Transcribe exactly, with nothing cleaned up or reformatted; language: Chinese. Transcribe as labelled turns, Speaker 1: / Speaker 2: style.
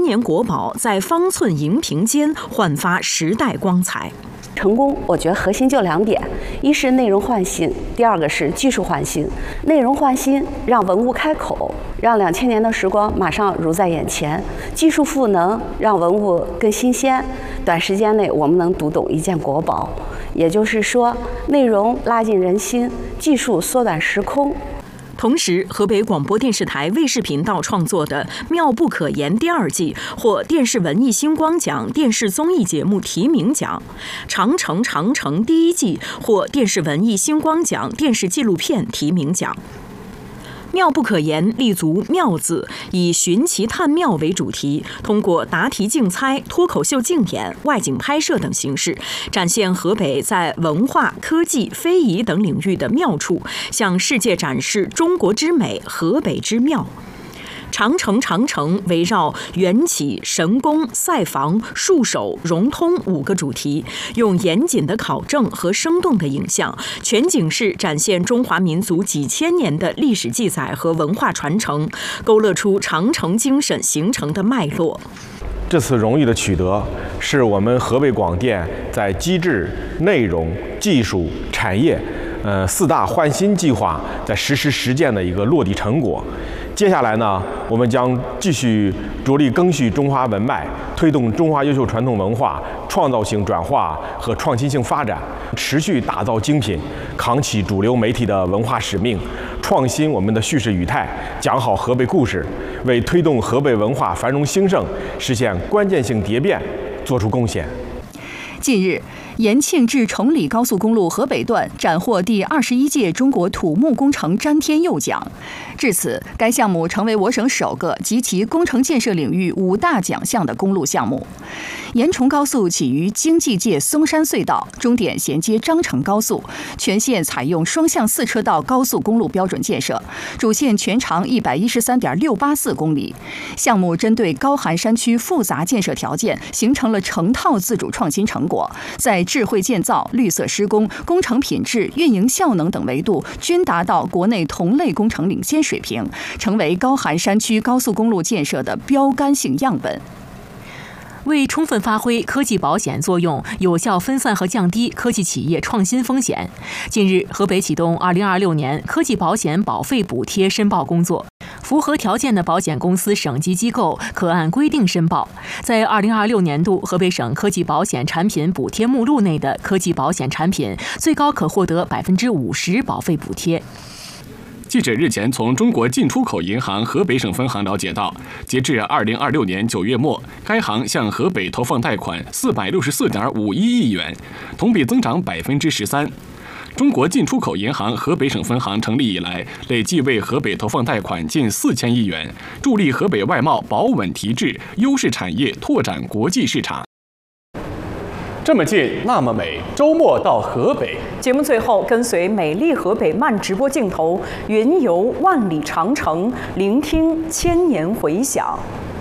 Speaker 1: 年国宝在方寸银屏间焕发时代光彩。
Speaker 2: 成功，我觉得核心就两点：一是内容换新，第二个是技术换新。内容换新，让文物开口，让两千年的时光马上如在眼前；技术赋能，让文物更新鲜。短时间内，我们能读懂一件国宝。也就是说，内容拉近人心，技术缩短时空。
Speaker 1: 同时，河北广播电视台卫视频道创作的《妙不可言》第二季获电视文艺星光奖电视综艺节目提名奖，《长城长城》第一季获电视文艺星光奖电视纪录片提名奖。妙不可言立足妙字，以寻奇探妙为主题，通过答题竞猜、脱口秀竞演、外景拍摄等形式，展现河北在文化、科技、非遗等领域的妙处，向世界展示中国之美、河北之妙。长城长城围绕缘起、神功、赛房、戍守、融通五个主题，用严谨的考证和生动的影像，全景式展现中华民族几千年的历史记载和文化传承，勾勒出长城精神形成的脉络。
Speaker 3: 这次荣誉的取得，是我们河北广电在机制、内容、技术、产业，呃四大换新计划在实施实践的一个落地成果。接下来呢，我们将继续着力赓续中华文脉，推动中华优秀传统文化创造性转化和创新性发展，持续打造精品，扛起主流媒体的文化使命，创新我们的叙事语态，讲好河北故事，为推动河北文化繁荣兴盛、实现关键性蝶变做出贡献。
Speaker 4: 近日，延庆至崇礼高速公路河北段斩获第二十一届中国土木工程詹天佑奖。至此，该项目成为我省首个集齐工程建设领域五大奖项的公路项目。延崇高速起于京济界松山隧道，终点衔接张成高速，全线采用双向四车道高速公路标准建设，主线全长一百一十三点六八四公里。项目针对高寒山区复杂建设条件，形成了成套自主创新成果，在智慧建造、绿色施工、工程品质、运营效能等维度均达到国内同类工程领先水平，成为高寒山区高速公路建设的标杆性样本。
Speaker 1: 为充分发挥科技保险作用，有效分散和降低科技企业创新风险，近日，河北启动二零二六年科技保险保费补贴申报工作。符合条件的保险公司、省级机构可按规定申报。在二零二六年度河北省科技保险产品补贴目录内的科技保险产品，最高可获得百分之五十保费补贴。
Speaker 5: 记者日前从中国进出口银行河北省分行了解到，截至二零二六年九月末，该行向河北投放贷款四百六十四点五一亿元，同比增长百分之十三。中国进出口银行河北省分行成立以来，累计为河北投放贷款近四千亿元，助力河北外贸保稳提质，优势产业拓展国际市场。
Speaker 6: 这么近，那么美，周末到河北。
Speaker 7: 节目最后，跟随美丽河北慢直播镜头，云游万里长城，聆听千年回响。